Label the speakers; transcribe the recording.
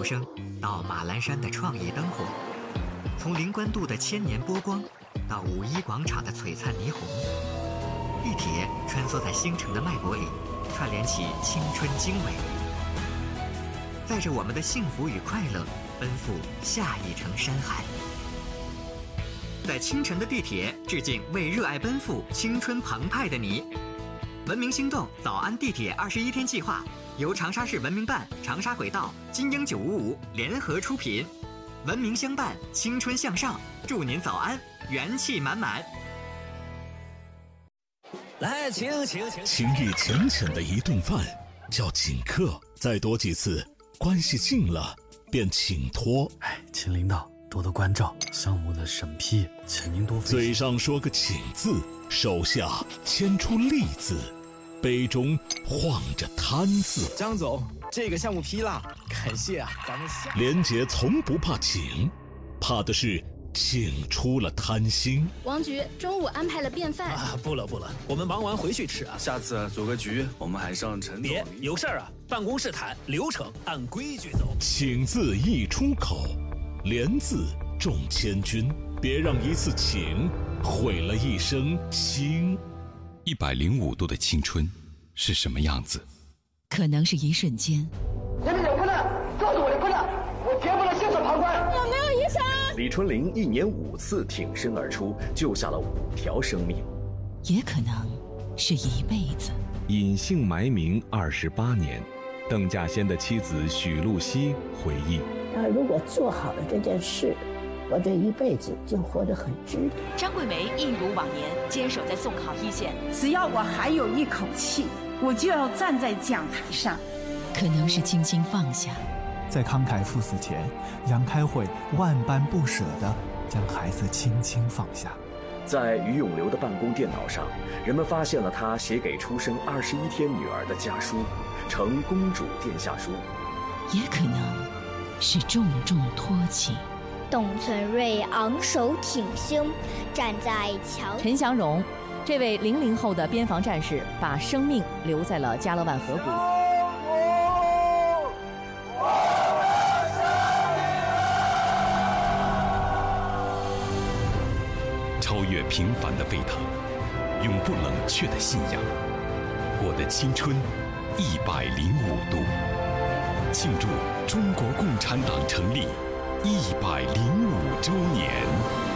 Speaker 1: 声到马栏山的创意灯火，从灵官渡的千年波光到五一广场的璀璨霓虹，地铁穿梭在星辰的脉搏里，串联起青春经纬，载着我们的幸福与快乐，奔赴下一程山海。在清晨的地铁，致敬为热爱奔赴、青春澎湃的你。文明心动早安地铁21天计划由长沙市文明办、长沙轨道、金鹰955联合出品，文明相伴，青春向上，祝您早安，元气满满。
Speaker 2: 来，请。
Speaker 3: 情意浅浅的一顿饭叫请客，再多几次，关系近了便请托。
Speaker 2: 请领导多多关照，项目的审批，请您多费心。
Speaker 3: 嘴上说个请字，手下牵出利字，杯中晃着贪字。
Speaker 4: 张总，这个项目批了，感谢啊，咱们下。
Speaker 3: 连杰从不怕请，怕的是请出了贪心。
Speaker 5: 王局中午安排了便饭
Speaker 2: 啊，不了，我们忙完回去吃啊。
Speaker 4: 下次组个局，我们还上陈总。
Speaker 2: 别有事儿啊，办公室谈，流程按规矩走。
Speaker 3: 请字一出口，连字中千军，别让一次请毁了一生情。
Speaker 6: 105度的青春是什么样子？
Speaker 7: 可能是一瞬间。
Speaker 8: 前面有困难，告诉我的困难，我绝不能袖手旁观。
Speaker 5: 有没有医生？
Speaker 9: 李春玲1年5次挺身而出，救下了5条生命。
Speaker 7: 也可能是一辈子。
Speaker 10: 隐姓埋名28年，邓稼先的妻子许露西回忆：
Speaker 11: 他如果做好了这件事，我这一辈子就活得很值得。
Speaker 7: 张桂梅一如往年坚守在送考一线，
Speaker 12: 只要我还有一口气，我就要站在讲台上。
Speaker 7: 可能是轻轻放下。
Speaker 13: 在慷慨赴死前，杨开慧万般不舍地将孩子轻轻放下。
Speaker 9: 在于永流的办公电脑上，人们发现了他写给出生21天女儿的家书，呈公主殿下书。
Speaker 7: 也可能是重重托起。
Speaker 14: 董存瑞昂首挺胸，站在桥。
Speaker 15: 陈祥荣，这位00后的边防战士，把生命留在了加勒万河谷。
Speaker 6: 超越平凡的沸腾，永不冷却的信仰。我的青春105度，庆祝中国共产党成立105周年。